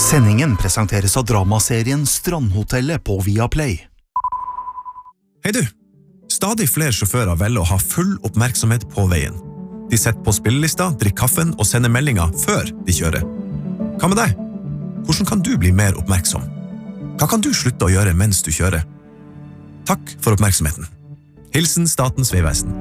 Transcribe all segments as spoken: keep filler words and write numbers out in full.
Sendingen presenteres av dramaserien Strandhotellet på Viaplay. Hei du! Stadig flere sjåfører velger å ha full oppmerksomhet på veien. De setter på spillelista, drikker kaffen og sender meldinger før de kjører. Hva med deg? Hvordan kan du bli mer oppmerksom? Hva kan du slutte å gjøre mens du kjører? Takk for oppmerksomheten. Hilsen Statens Vegvesen.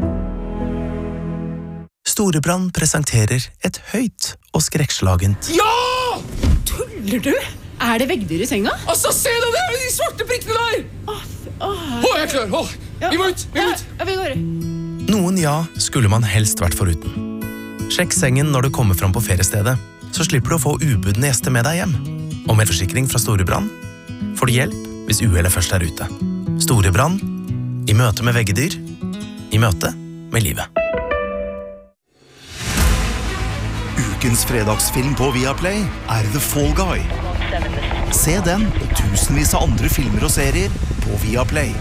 Storebrand presenterer et høyt og skrekkslagent. Ja! Tuller du? Er det veggdyr i senga? Altså, se deg der, de svarte prikkene der! Åh, åh. Å, jeg er klar, åh. Vi må ut, vi må ut. Ja, vi går. Noen ja skulle man helst vært foruten. Sjekk sengen når du kommer fram på feriestedet, så slipper du å få ubudne gjester med deg hjem. Og med forsikring fra Storebrand får du hjelp hvis uhellet først er ute. Storebrand, i møte med veggedyr, i møte med livet. Ukens fredagsfilm på Viaplay er The Fall Guy. Se den og tusenvis av andre filmer og serier på Viaplay.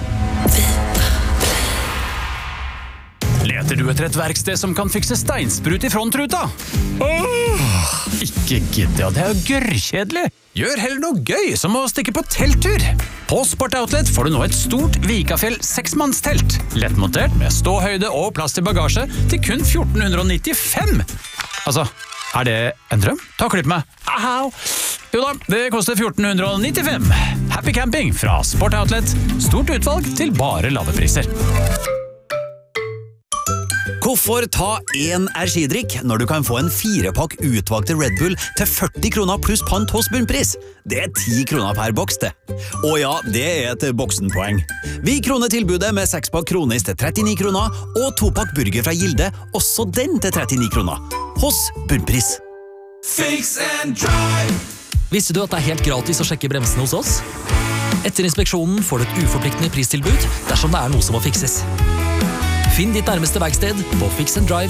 Leter du etter et verksted som kan fikse steinsprut i frontruta? Åh, ikke gidde, det er jo gørrkjedelig. Gjør heller noe gøy, som å stikke på telttur. På Sport Outlet får du nå et stort Vikafjell seksmannstelt. Lettmontert med ståhøyde og plass til bagasje til kun fjorten nittifem. Altså, er det en drøm? Ta klipp med. Ahau! Jo da, det koster fjorten nittifem. Happy camping fra Sport Outlet. Stort utvalg til bare lave priser. Hvorfor ta én energidrikk når du kan få en firepakk utvalgte Red Bull til førti kroner pluss pant hos bunnpris? Det er ti kroner per boks, det. Og ja, det er et boksenpoeng. Vi kroner tilbudet med sekspakk kronis til trettini kroner, og topakk burger fra Gilde, også den til trettini kroner. Hos bunnpris. Fix and drive! Visste du at det er helt gratis å sjekke bremsene hos oss? Etter inspeksjonen får du et uforpliktende pristilbud dersom det er noe som må fikses. Finn ditt nærmeste verksted på fix and drive